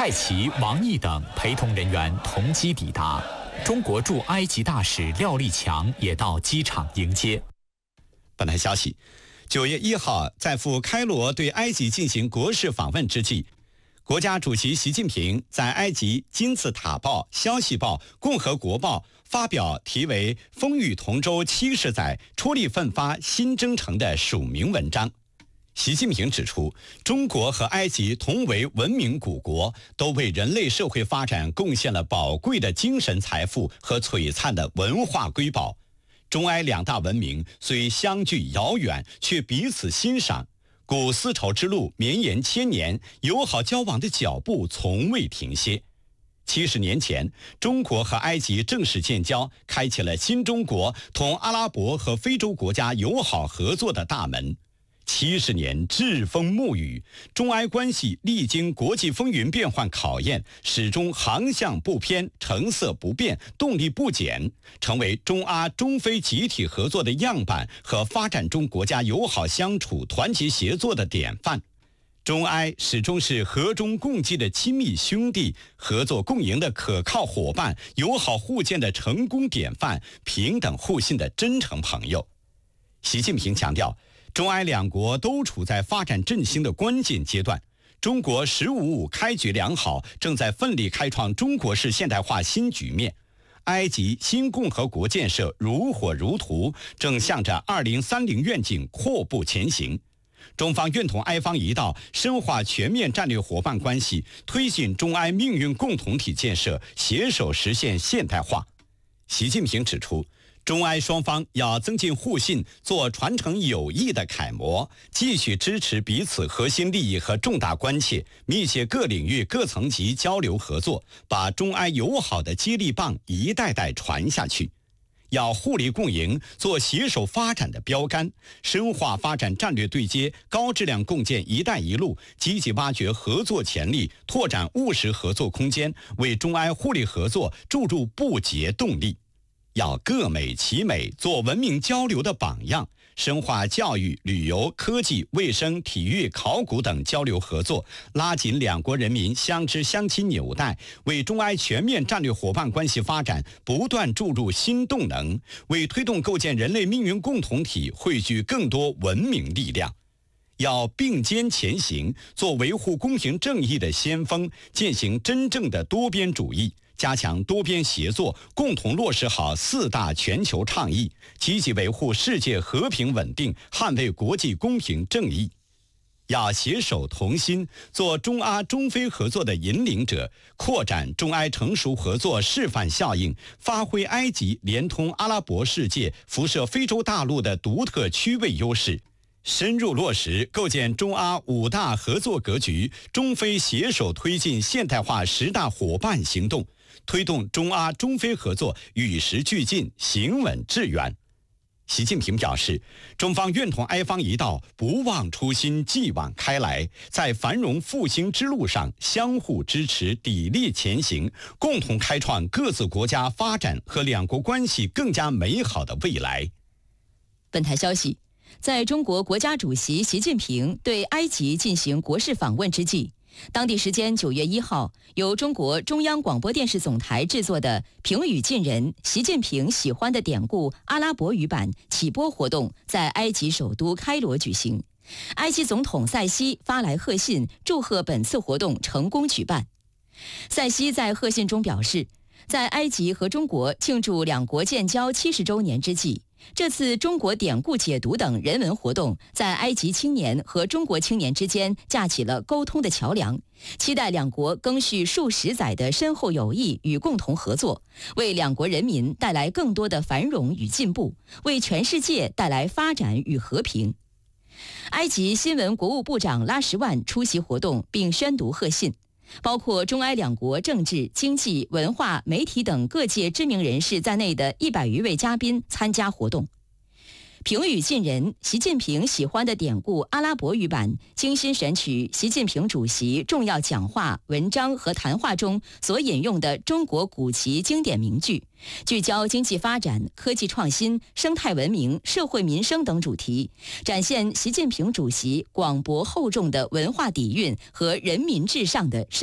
蔡奇、王毅等陪同人员同机抵达，中国驻埃及大使廖立强也到机场迎接。 本台消息，9月1号，在赴开罗对埃及进行国事访问之际，国家主席习近平在埃及金字塔报、消息报、共和国报发表题为《风雨同舟70载，出力奋发新征程》的署名文章。习近平指出，中国和埃及同为文明古国，都为人类社会发展贡献了宝贵的精神财富和璀璨的文化瑰宝。中埃两大文明虽相距遥远，却彼此欣赏，故丝绸之路绵延千年，友好交往的脚步从未停歇。70年前，中国和埃及正式建交，开启了新中国同阿拉伯和非洲国家友好合作的大门。70年栉风沐雨，中埃关系历经国际风云变幻考验，始终航向不偏，成色不变，动力不减，成为中阿中非集体合作的样板和发展中国家友好相处、团结协作的典范。中埃始终是和衷共济的亲密兄弟，合作共赢的可靠伙伴，友好互鉴的成功典范，平等互信的真诚朋友。习近平强调，中埃两国都处在发展振兴的关键阶段，中国“15+5”开局良好，正在奋力开创中国式现代化新局面。埃及新共和国建设如火如荼，正向着2030愿景阔步前行。中方愿同埃方一道，深化全面战略伙伴关系，推进中埃命运共同体建设，携手实现现代化。习近平指出，中埃双方要增进互信，做传承友谊的楷模，继续支持彼此核心利益和重大关切，密切各领域各层级交流合作，把中埃友好的接力棒一代代传下去。要互利共赢，做携手发展的标杆，深化发展战略对接，高质量共建“一带一路”，积极挖掘合作潜力，拓展务实合作空间，为中埃互利合作注入不竭动力。要各美其美，做文明交流的榜样，深化教育、旅游、科技、卫生、体育、考古等交流合作，拉紧两国人民相知相亲纽带，为中埃全面战略伙伴关系发展不断注入新动能，为推动构建人类命运共同体汇聚更多文明力量。要并肩前行，做维护公平正义的先锋，践行真正的多边主义，加强多边协作，共同落实好4大全球倡议，积极维护世界和平稳定，捍卫国际公平正义。要携手同心，做中阿中非合作的引领者，扩展中埃成熟合作示范效应，发挥埃及连通阿拉伯世界、辐射非洲大陆的独特区位优势，深入落实构建中阿5大合作格局，中非携手推进现代化10大伙伴行动，推动中阿中非合作与时俱进，行稳致远。习近平表示，中方愿同埃方一道，不忘初心，继往开来，在繁荣复兴之路上相互支持，砥砺前行，共同开创各自国家发展和两国关系更加美好的未来。 本台消息，在中国国家主席习近平对埃及进行国事访问之际，当地时间9月1号，由中国中央广播电视总台制作的评语近人习近平喜欢的典故阿拉伯语版启播活动在埃及首都开罗举行。埃及总统塞西发来贺信，祝贺本次活动成功举办。塞西在贺信中表示，在埃及和中国庆祝两国建交70周年之际，这次中国典故解读等人文活动在埃及青年和中国青年之间架起了沟通的桥梁，期待两国赓续数十载的深厚友谊与共同合作，为两国人民带来更多的繁荣与进步，为全世界带来发展与和平。埃及新闻国务部长拉什万出席活动并宣读贺信，包括中埃两国政治、经济、文化、媒体等各界知名人士在内的100余位嘉宾参加活动。评语近人习近平喜欢的典故阿拉伯语版精心选取习近平主席重要讲话、文章和谈话中所引用的中国古籍经典名句，聚焦经济发展、科技创新、生态文明、社会民生等主题，展现习近平主席广博厚重的文化底蕴和人民至上的